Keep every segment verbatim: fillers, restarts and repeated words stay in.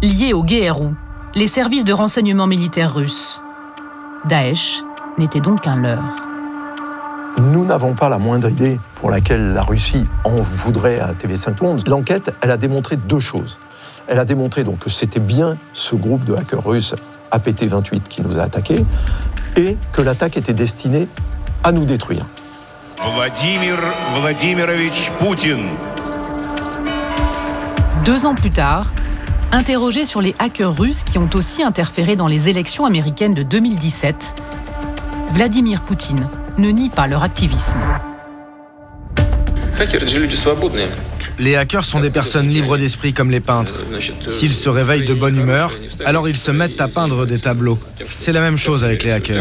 liés au G R U, les services de renseignement militaire russes. Daesh n'était donc qu'un leurre. Nous n'avons pas la moindre idée pour laquelle la Russie en voudrait à T V cinq Monde. L'enquête, elle a démontré deux choses. Elle a démontré donc que c'était bien ce groupe de hackers russes A P T vingt-huit qui nous a attaqués et que l'attaque était destinée à nous détruire. Vladimir Vladimirovich Poutine. Deux ans plus tard, interrogé sur les hackers russes qui ont aussi interféré dans les élections américaines de deux mille dix-sept, Vladimir Poutine ne nie pas leur activisme. Les hackers sont des personnes libres d'esprit comme les peintres. S'ils se réveillent de bonne humeur, alors ils se mettent à peindre des tableaux. C'est la même chose avec les hackers.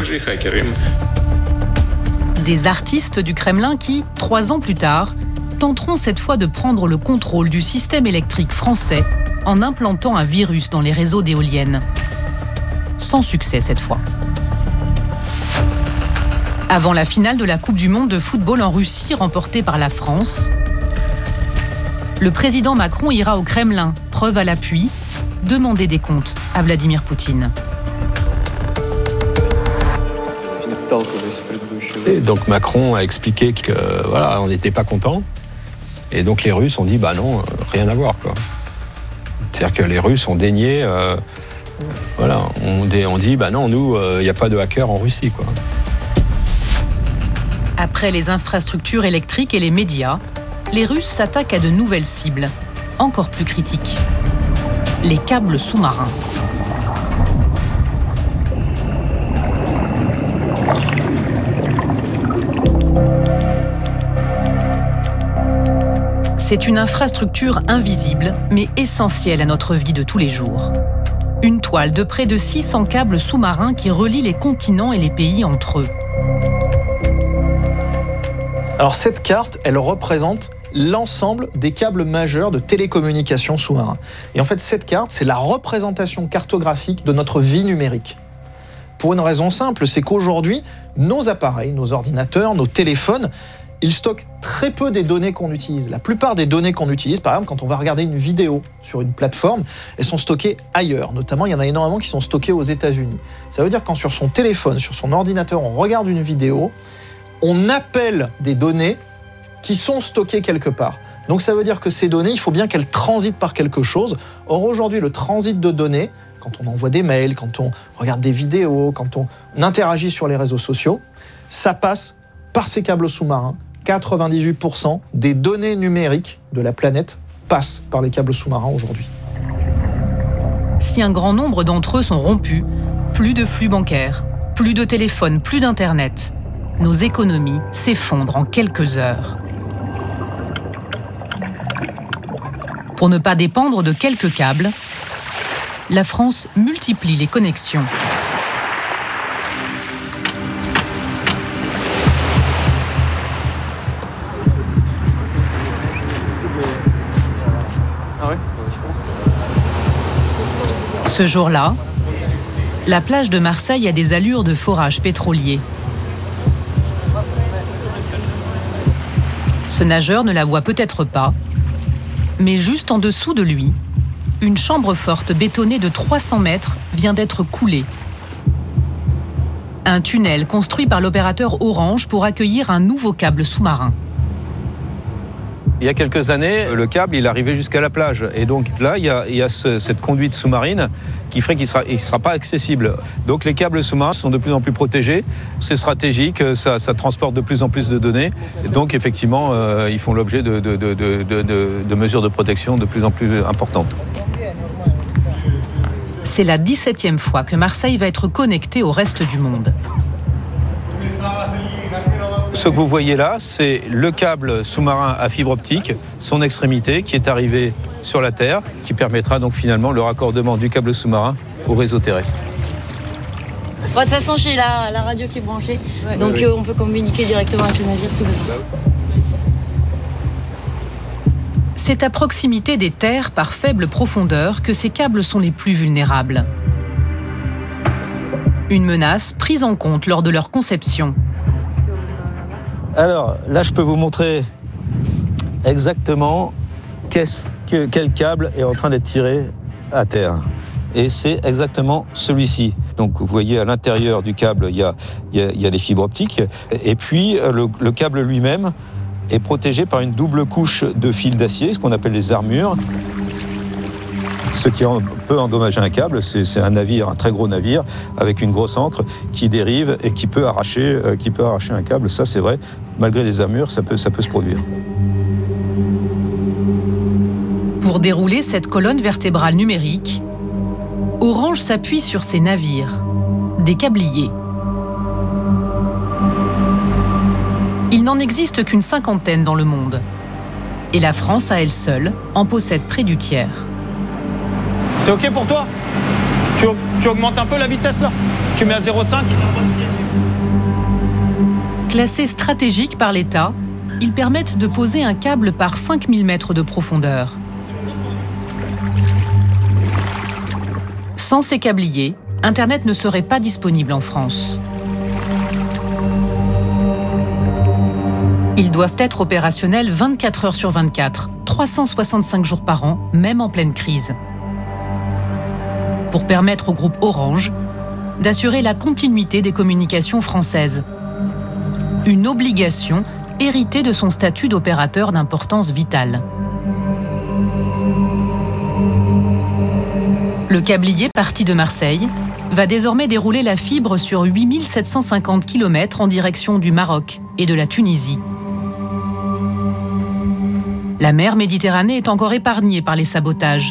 Des artistes du Kremlin qui, trois ans plus tard, tenteront cette fois de prendre le contrôle du système électrique français en implantant un virus dans les réseaux d'éoliennes. Sans succès cette fois. Avant la finale de la Coupe du Monde de football en Russie remportée par la France, le président Macron ira au Kremlin, preuve à l'appui, demander des comptes à Vladimir Poutine. Et donc Macron a expliqué que voilà, on n'était pas content. Et donc les Russes ont dit bah non, rien à voir quoi. C'est-à-dire que les Russes ont dénié, euh, voilà, on, dé, on dit bah non, nous, il euh, n'y a pas de hackers en Russie quoi. Après les infrastructures électriques et les médias, les Russes s'attaquent à de nouvelles cibles, encore plus critiques. Les câbles sous-marins. C'est une infrastructure invisible, mais essentielle à notre vie de tous les jours. Une toile de près de six cents câbles sous-marins qui relient les continents et les pays entre eux. Alors cette carte, elle représente l'ensemble des câbles majeurs de télécommunications sous-marins. Et en fait, cette carte, c'est la représentation cartographique de notre vie numérique. Pour une raison simple, c'est qu'aujourd'hui, nos appareils, nos ordinateurs, nos téléphones, ils stockent très peu des données qu'on utilise. La plupart des données qu'on utilise, par exemple, quand on va regarder une vidéo sur une plateforme, elles sont stockées ailleurs. Notamment, il y en a énormément qui sont stockées aux États-Unis. Ça veut dire que quand sur son téléphone, sur son ordinateur, on regarde une vidéo, on appelle des données qui sont stockées quelque part. Donc ça veut dire que ces données, il faut bien qu'elles transitent par quelque chose. Or aujourd'hui, le transit de données, quand on envoie des mails, quand on regarde des vidéos, quand on interagit sur les réseaux sociaux, ça passe par ces câbles sous-marins. quatre-vingt-dix-huit pour cent des données numériques de la planète passent par les câbles sous-marins aujourd'hui. Si un grand nombre d'entre eux sont rompus, plus de flux bancaires, plus de téléphones, plus d'Internet, nos économies s'effondrent en quelques heures. Pour ne pas dépendre de quelques câbles, la France multiplie les connexions. Ce jour-là, la plage de Marseille a des allures de forage pétrolier. Ce nageur ne la voit peut-être pas, mais juste en dessous de lui, une chambre forte bétonnée de trois cents mètres vient d'être coulée. Un tunnel construit par l'opérateur Orange pour accueillir un nouveau câble sous-marin. Il y a quelques années, le câble, il arrivait jusqu'à la plage. Et donc là, il y a, il y a ce, cette conduite sous-marine qui ferait qu'il ne sera, il sera pas accessible. Donc les câbles sous-marins sont de plus en plus protégés. C'est stratégique, ça, ça transporte de plus en plus de données. Et donc effectivement, euh, ils font l'objet de, de, de, de, de, de mesures de protection de plus en plus importantes. C'est la dix-septième fois que Marseille va être connectée au reste du monde. Ce que vous voyez là, c'est le câble sous-marin à fibre optique, son extrémité qui est arrivé sur la Terre, qui permettra donc finalement le raccordement du câble sous-marin au réseau terrestre. Bon, de toute façon, j'ai la, la radio qui est branchée, ouais, donc oui. euh, on peut communiquer directement avec le navire si besoin. C'est à proximité des terres par faible profondeur que ces câbles sont les plus vulnérables. Une menace prise en compte lors de leur conception. Alors, là, je peux vous montrer exactement qu'est-ce que, quel câble est en train d'être tiré à terre. et c'est exactement celui-ci. Donc vous voyez à l'intérieur du câble, il y a, il y a, il y a les fibres optiques, et puis le, le câble lui-même est protégé par une double couche de fils d'acier, ce qu'on appelle les armures. Ce qui peut endommager un câble, c'est, c'est un navire, un très gros navire, avec une grosse ancre qui dérive et qui peut arracher, euh, qui peut arracher un câble. Ça, c'est vrai, malgré les armures, ça peut, ça peut se produire. Pour dérouler cette colonne vertébrale numérique, Orange s'appuie sur ses navires, des câbliers. Il n'en existe qu'une cinquantaine dans le monde. Et la France, à elle seule, en possède près du tiers. C'est OK pour toi ? tu, tu augmentes un peu la vitesse là ? Tu mets à zéro virgule cinq ? Classés stratégiques par l'État, ils permettent de poser un câble par cinq mille mètres de profondeur. Sans ces câbliers, Internet ne serait pas disponible en France. Ils doivent être opérationnels vingt-quatre heures sur vingt-quatre, trois cent soixante-cinq jours par an, même en pleine crise. Pour permettre au groupe Orange d'assurer la continuité des communications françaises. Une obligation héritée de son statut d'opérateur d'importance vitale. Le câblier parti de Marseille va désormais dérouler la fibre sur huit mille sept cent cinquante kilomètres en direction du Maroc et de la Tunisie. La mer Méditerranée est encore épargnée par les sabotages.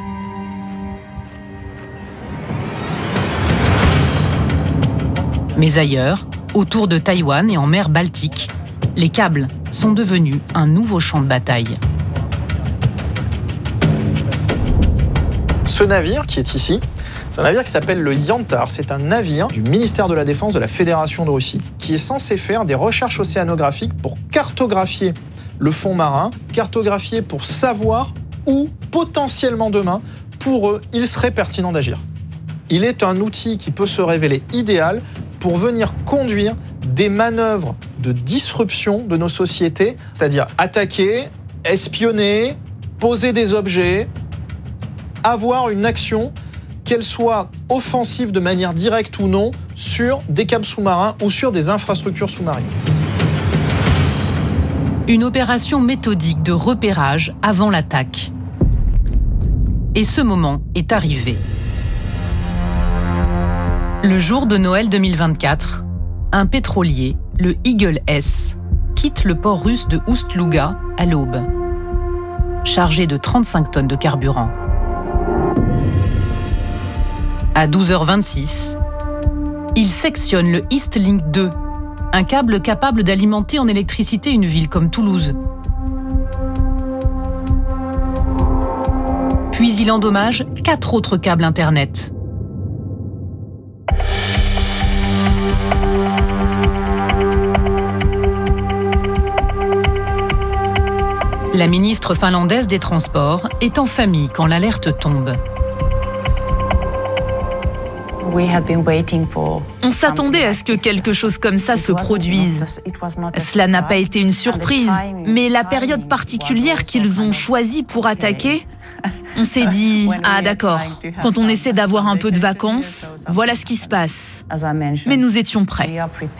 Mais ailleurs, autour de Taïwan et en mer Baltique, les câbles sont devenus un nouveau champ de bataille. Ce navire qui est ici, c'est un navire qui s'appelle le Yantar. C'est un navire du ministère de la Défense de la Fédération de Russie qui est censé faire des recherches océanographiques pour cartographier le fond marin, cartographier pour savoir où, potentiellement demain, pour eux, il serait pertinent d'agir. Il est un outil qui peut se révéler idéal pour venir conduire des manœuvres de disruption de nos sociétés, c'est-à-dire attaquer, espionner, poser des objets, avoir une action, qu'elle soit offensive de manière directe ou non, sur des câbles sous-marins ou sur des infrastructures sous-marines. Une opération méthodique de repérage avant l'attaque. Et ce moment est arrivé. Le jour de Noël deux mille vingt-quatre, un pétrolier, le Eagle S, quitte le port russe de Oust-Louga à l'aube, chargé de trente-cinq tonnes de carburant. À douze heures vingt-six, il sectionne le East Link deux, un câble capable d'alimenter en électricité une ville comme Toulouse. Puis il endommage quatre autres câbles Internet. La ministre finlandaise des Transports est en famille quand l'alerte tombe. On s'attendait à ce que quelque chose comme ça se produise. Cela n'a pas été une surprise, mais la période particulière qu'ils ont choisie pour attaquer, on s'est dit « Ah d'accord, quand on essaie d'avoir un peu de vacances, voilà ce qui se passe. » Mais nous étions prêts.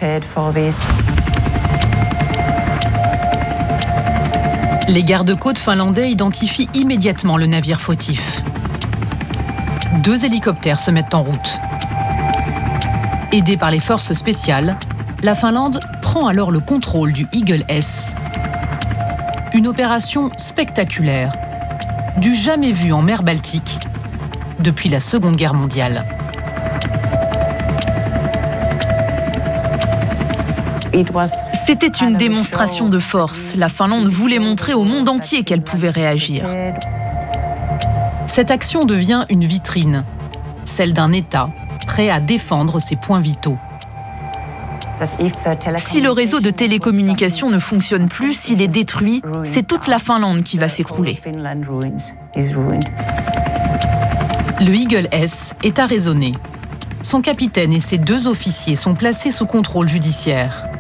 Les gardes-côtes finlandais identifient immédiatement le navire fautif. Deux hélicoptères se mettent en route. Aidée par les forces spéciales, la Finlande prend alors le contrôle du Eagle S. Une opération spectaculaire, du jamais vu en mer Baltique depuis la Seconde Guerre mondiale. C'était une démonstration de force. La Finlande voulait montrer au monde entier qu'elle pouvait réagir. Cette action devient une vitrine, celle d'un État prêt à défendre ses points vitaux. Si le réseau de télécommunications ne fonctionne plus, s'il est détruit, c'est toute la Finlande qui va s'écrouler. Le Eagle S est arraisonné. Son capitaine et ses deux officiers sont placés sous contrôle judiciaire.